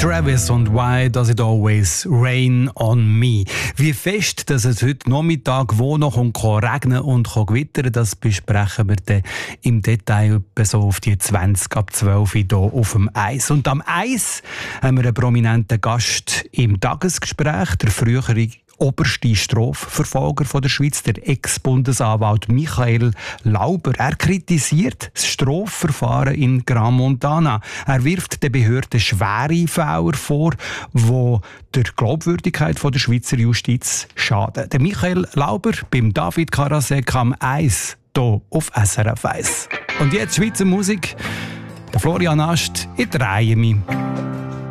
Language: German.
Travis und Why Does It Always Rain on Me? Wie fest, dass es heute Nachmittag wo noch regnen und gewittern, das besprechen wir dann im Detail etwa so auf die 20 ab 12 hier auf dem Eis. Und am Eis haben wir einen prominenten Gast im Tagesgespräch, der frühere oberste Strafverfolger von der Schweiz, der Ex-Bundesanwalt Michael Lauber. Er kritisiert das Strafverfahren in Gran Montana. Er wirft den Behörden schwere Fehler vor, die der Glaubwürdigkeit von der Schweizer Justiz schaden. Der Michael Lauber beim David Karasek am Eis, hier auf SRF 1. Und jetzt Schweizer Musik. Der Florian Ast, ich drehe mich.